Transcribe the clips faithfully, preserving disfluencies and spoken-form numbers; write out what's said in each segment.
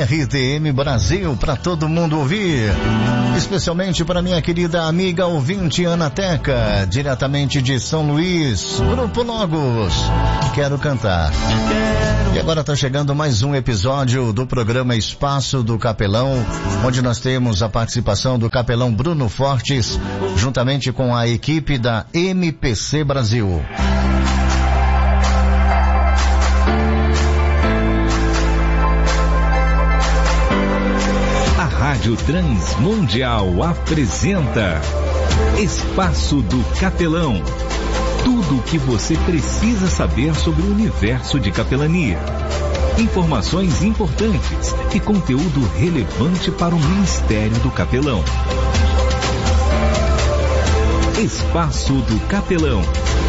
R T M Brasil, para todo mundo ouvir. Especialmente para minha querida amiga ouvinte Ana Teca, diretamente de São Luís, Grupo Logos. Quero cantar. E agora está chegando mais um episódio do programa Espaço do Capelão, onde nós temos a participação do capelão Bruno Fortes, juntamente com a equipe da M P C Brasil. Rádio Transmundial apresenta Espaço do Capelão. Tudo o que você precisa saber sobre o universo de capelania. Informações importantes e conteúdo relevante para o Ministério do Capelão. Espaço do Capelão.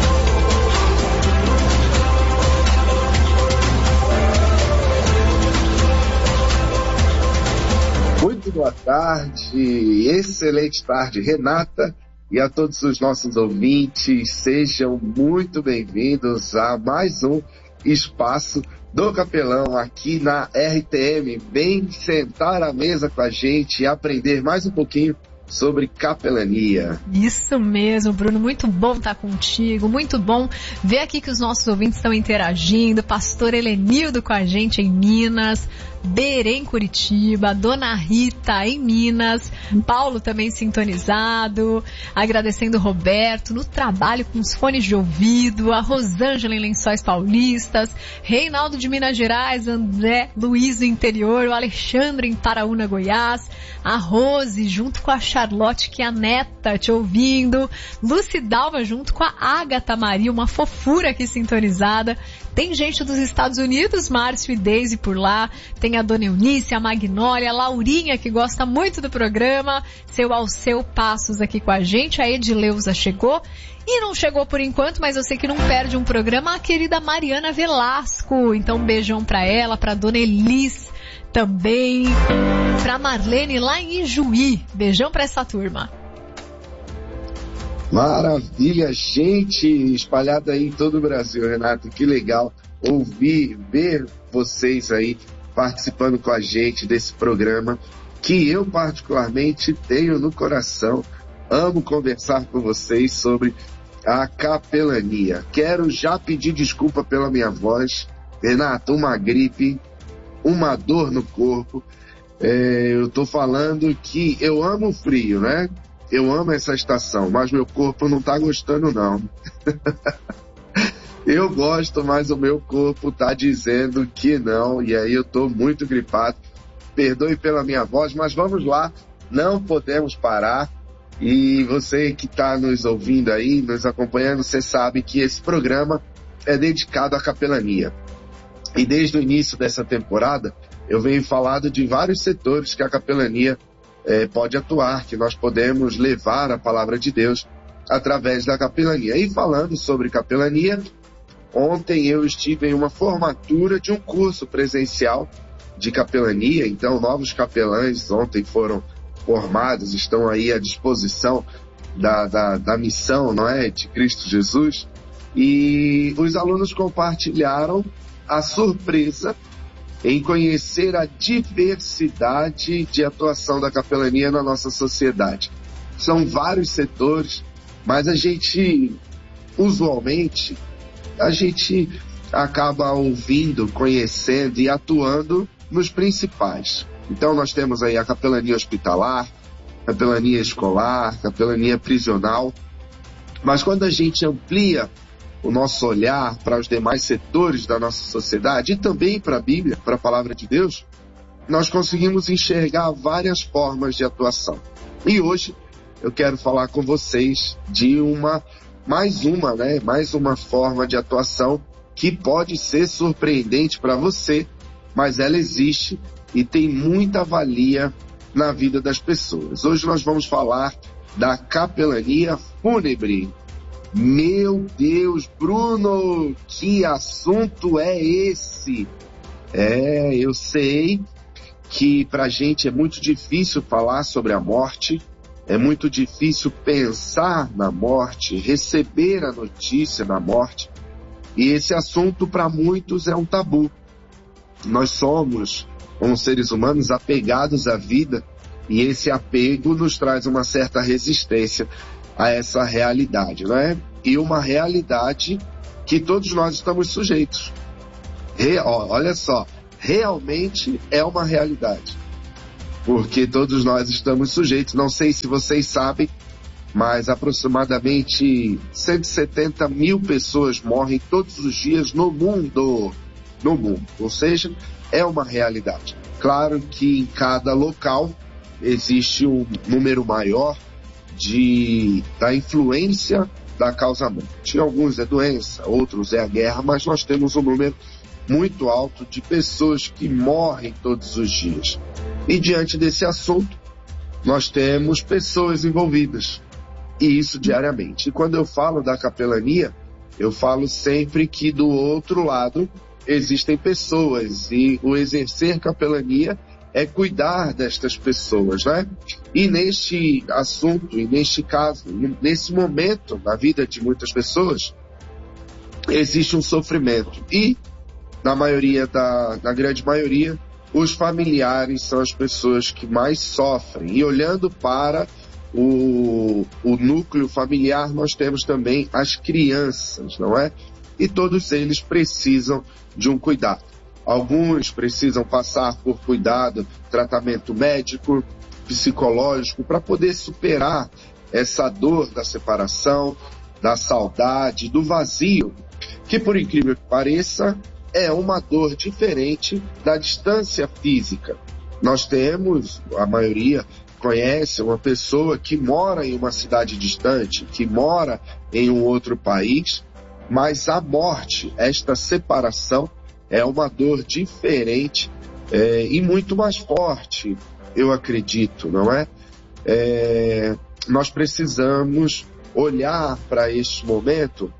Muito boa tarde, excelente tarde, Renata, e a todos os nossos ouvintes, sejam muito bem-vindos a mais um Espaço do Capelão aqui na R T M. Vem sentar à mesa com a gente e aprender mais um pouquinho sobre capelania. Isso mesmo, Bruno, muito bom estar contigo, muito bom ver aqui que os nossos ouvintes estão interagindo, pastor Helenildo com a gente em Minas, Berém, Curitiba, Dona Rita em Minas, Paulo também sintonizado, agradecendo o Roberto no trabalho com os fones de ouvido, a Rosângela em Lençóis Paulistas, Reinaldo de Minas Gerais, André Luiz do interior, o Alexandre em Paraúna, Goiás, a Rose junto com a Charlotte, que é a neta, te ouvindo, Lucidalva junto com a Agatha Maria, uma fofura aqui sintonizada. Tem gente dos Estados Unidos, Márcio e Deise por lá, tem a Dona Eunice, a Magnólia, a Laurinha, que gosta muito do programa, seu Alceu Passos aqui com a gente, a Edileuza chegou, e não chegou por enquanto, mas eu sei que não perde um programa, a querida Mariana Velasco, então um beijão pra ela, pra Dona Elis também, pra Marlene lá em Ijuí, beijão pra essa turma. Maravilha, gente espalhada aí em todo o Brasil, Renato, que legal ouvir, ver vocês aí participando com a gente desse programa que eu particularmente tenho no coração. Amo conversar com vocês sobre a capelania. Quero já pedir desculpa pela minha voz, Renato, uma gripe, uma dor no corpo. É, eu tô falando que eu amo o frio, né? Eu amo essa estação, mas meu corpo não tá gostando, não. Eu gosto, mas o meu corpo tá dizendo que não, e aí eu tô muito gripado. Perdoe pela minha voz, mas vamos lá, não podemos parar. E você que tá nos ouvindo aí, nos acompanhando, você sabe que esse programa é dedicado à capelania. E desde o início dessa temporada, eu venho falando de vários setores que a capelania É, pode atuar, que nós podemos levar a palavra de Deus através da capelania. E falando sobre capelania, ontem eu estive em uma formatura de um curso presencial de capelania, então novos capelães ontem foram formados, estão aí à disposição da, da, da missão, não é, de Cristo Jesus, e os alunos compartilharam a surpresa em conhecer a diversidade de atuação da capelania na nossa sociedade. São vários setores, mas a gente, usualmente, a gente acaba ouvindo, conhecendo e atuando nos principais. Então nós temos aí a capelania hospitalar, capelania escolar, capelania prisional, mas quando a gente amplia o nosso olhar para os demais setores da nossa sociedade e também para a Bíblia, para a Palavra de Deus, nós conseguimos enxergar várias formas de atuação. E hoje eu quero falar com vocês de uma, mais uma, né, mais uma forma de atuação que pode ser surpreendente para você, mas ela existe e tem muita valia na vida das pessoas. Hoje nós vamos falar da capelania fúnebre. Meu Deus, Bruno, que assunto é esse? É, eu sei que pra gente é muito difícil falar sobre a morte, é muito difícil pensar na morte, receber a notícia da morte, e esse assunto para muitos é um tabu. Nós somos como seres humanos apegados à vida, e esse apego nos traz uma certa resistência a essa realidade, não é? E uma realidade que todos nós estamos sujeitos. Re, ó, olha só, realmente é uma realidade, porque todos nós estamos sujeitos. Não sei se vocês sabem, mas aproximadamente cento e setenta mil pessoas morrem todos os dias no mundo, no mundo, ou seja, é uma realidade. Claro que em cada local existe um número maior de, da influência da causa morte. Alguns é doença, outros é a guerra, mas nós temos um número muito alto de pessoas que morrem todos os dias. E diante desse assunto, nós temos pessoas envolvidas, e isso diariamente. E quando eu falo da capelania, eu falo sempre que do outro lado existem pessoas, e o exercer capelania é cuidar destas pessoas, né? E neste assunto, e neste caso, nesse momento na vida de muitas pessoas, existe um sofrimento. E, na maioria, da, na grande maioria, os familiares são as pessoas que mais sofrem. E olhando para o, o núcleo familiar, nós temos também as crianças, não é? E todos eles precisam de um cuidado. Alguns precisam passar por cuidado, tratamento médico, psicológico, para poder superar essa dor da separação, da saudade, do vazio, que, por incrível que pareça, é uma dor diferente da distância física. Nós temos, a maioria conhece uma pessoa que mora em uma cidade distante, que mora em um outro país, mas a morte, esta separação, é uma dor diferente é, e muito mais forte, eu acredito, não é? é nós precisamos olhar para este momento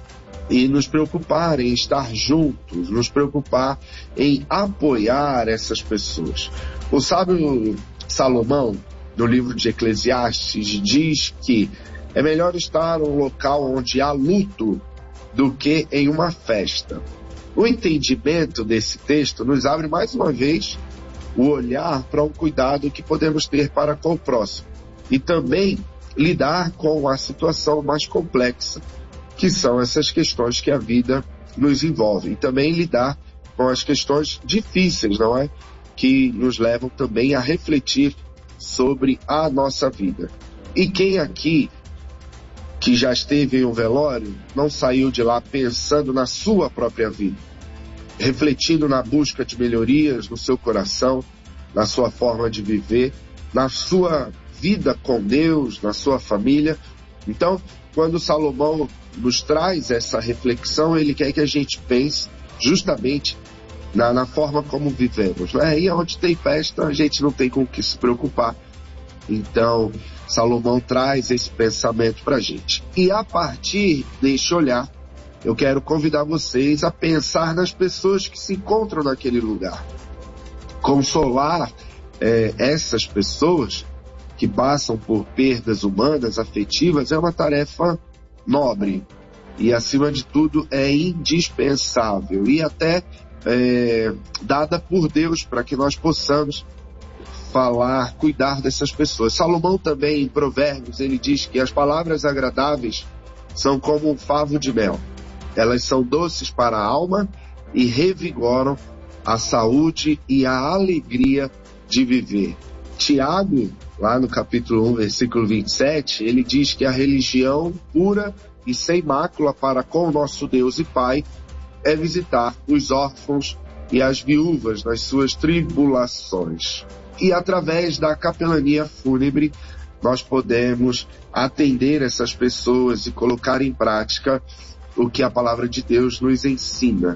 e nos preocupar em estar juntos, nos preocupar em apoiar essas pessoas. O sábio Salomão, no livro de Eclesiastes, diz que é melhor estar em um local onde há luto do que em uma festa. O entendimento desse texto nos abre mais uma vez o olhar para um cuidado que podemos ter para com o próximo e também lidar com a situação mais complexa, que são essas questões que a vida nos envolve, e também lidar com as questões difíceis, não é? Que nos levam também a refletir sobre a nossa vida. E quem aqui que já esteve em um velório, não saiu de lá pensando na sua própria vida, refletindo na busca de melhorias no seu coração, na sua forma de viver, na sua vida com Deus, na sua família. Então, quando Salomão nos traz essa reflexão, ele quer que a gente pense justamente na, na forma como vivemos, né? E onde tem festa, a gente não tem com o que se preocupar. Então, Salomão traz esse pensamento para a gente. E a partir deste olhar, eu quero convidar vocês a pensar nas pessoas que se encontram naquele lugar. Consolar é, essas pessoas que passam por perdas humanas, afetivas, é uma tarefa nobre. E, acima de tudo, é indispensável. E até é, dada por Deus para que nós possamos falar, cuidar dessas pessoas. Salomão também, em Provérbios, ele diz que as palavras agradáveis são como um favo de mel. Elas são doces para a alma e revigoram a saúde e a alegria de viver. Tiago, lá no capítulo um, versículo vinte e sete, ele diz que a religião pura e sem mácula para com o nosso Deus e Pai é visitar os órfãos e as viúvas nas suas tribulações. E através da capelania fúnebre, nós podemos atender essas pessoas e colocar em prática o que a palavra de Deus nos ensina.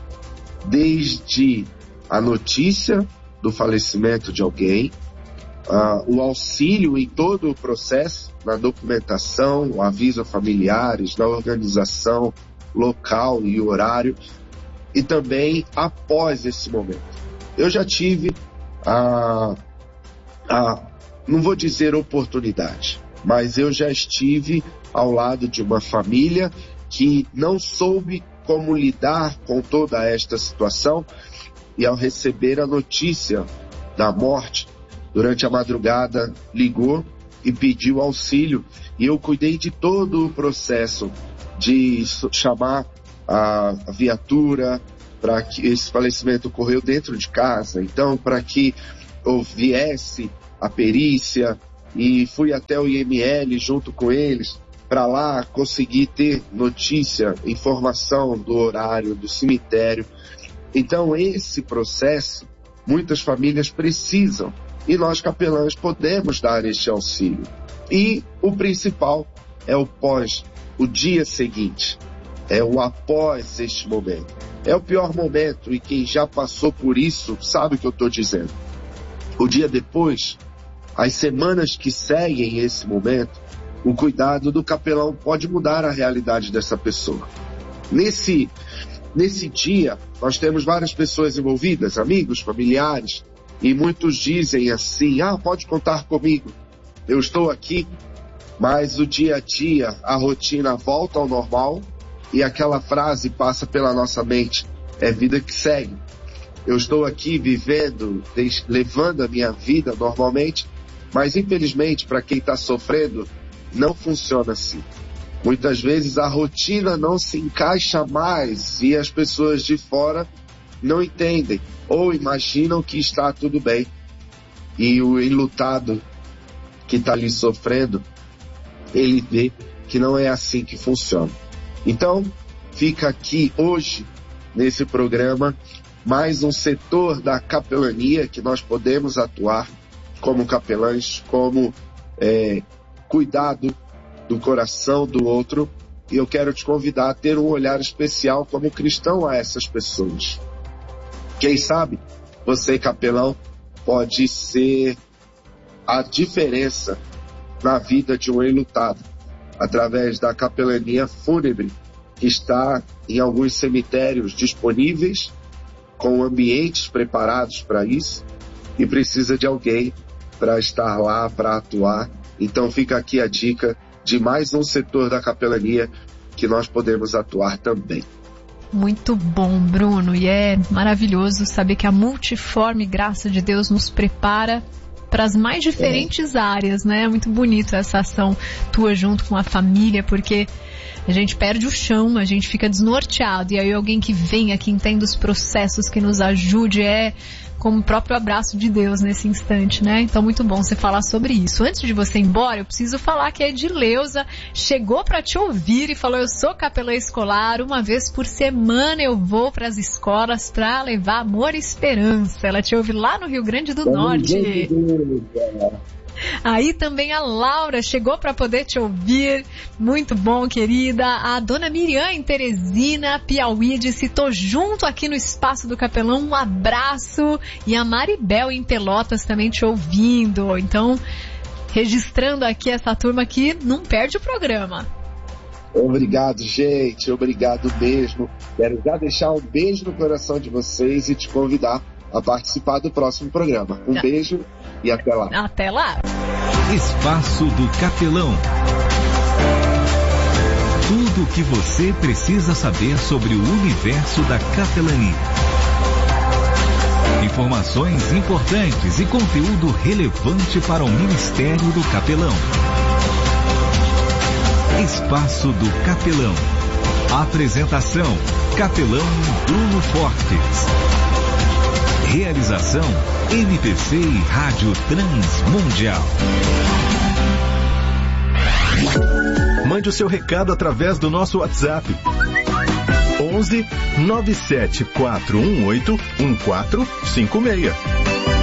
Desde a notícia do falecimento de alguém, uh, o auxílio em todo o processo, na documentação, o aviso a familiares, na organização local e horário, e também após esse momento. Eu já tive a, a, não vou dizer oportunidade, mas eu já estive ao lado de uma família que não soube como lidar com toda esta situação e ao receber a notícia da morte, durante a madrugada ligou e pediu auxílio, e eu cuidei de todo o processo de chamar a viatura para que esse falecimento ocorreu dentro de casa, então para que viesse a perícia, e fui até o I M L junto com eles, para lá conseguir ter notícia, informação do horário, do cemitério. Então esse processo, muitas famílias precisam, e nós capelães podemos dar este auxílio. E o principal é o pós, o dia seguinte, é o após este momento. É o pior momento, e quem já passou por isso sabe o que eu estou dizendo. O dia depois, as semanas que seguem esse momento, o cuidado do capelão pode mudar a realidade dessa pessoa. Nesse, nesse dia, nós temos várias pessoas envolvidas, amigos, familiares, e muitos dizem assim, ah, pode contar comigo, eu estou aqui, mas o dia a dia, a rotina volta ao normal, e aquela frase passa pela nossa mente, é vida que segue. Eu estou aqui vivendo, levando a minha vida normalmente, mas infelizmente para quem está sofrendo, não funciona assim. Muitas vezes a rotina não se encaixa mais e as pessoas de fora não entendem ou imaginam que está tudo bem. E o enlutado que está ali sofrendo, ele vê que não é assim que funciona. Então, fica aqui hoje, nesse programa, mais um setor da capelania que nós podemos atuar como capelães, como é, cuidado do coração do outro. E eu quero te convidar a ter um olhar especial como cristão a essas pessoas. Quem sabe você, capelão, pode ser a diferença na vida de um enlutado, através da capelania fúnebre, que está em alguns cemitérios disponíveis, com ambientes preparados para isso, e precisa de alguém para estar lá, para atuar. Então fica aqui a dica de mais um setor da capelania que nós podemos atuar também. Muito bom, Bruno, e é maravilhoso saber que a multiforme graça de Deus nos prepara para as mais diferentes é. áreas, né? É muito bonito essa ação tua junto com a família, porque a gente perde o chão, a gente fica desnorteado, e aí alguém que venha, que entenda os processos, que nos ajude, é como o próprio abraço de Deus nesse instante, né? Então, muito bom você falar sobre isso. Antes de você ir embora, eu preciso falar que a Edileuza chegou para te ouvir e falou, eu sou capelã escolar, uma vez por semana eu vou para as escolas para levar amor e esperança. Ela te ouve lá no Rio Grande do Norte. Aí também a Laura chegou para poder te ouvir, muito bom, querida. A dona Miriam em Teresina, Piauí, disse, tô junto aqui no Espaço do Capelão, um abraço. E a Maribel em Pelotas também te ouvindo. Então, registrando aqui essa turma que não perde o programa. Obrigado, gente, obrigado mesmo. Quero já deixar um beijo no coração de vocês e te convidar a participar do próximo programa. Um já. beijo e até lá. Até lá. Espaço do Capelão. Tudo o que você precisa saber sobre o universo da capelania. Informações importantes e conteúdo relevante para o Ministério do Capelão. Espaço do Capelão. Apresentação: Capelão Bruno Fortes. Realização: M P C e Rádio Transmundial. Mande o seu recado através do nosso WhatsApp. onze nove sete quatro um oito um quatro cinco seis.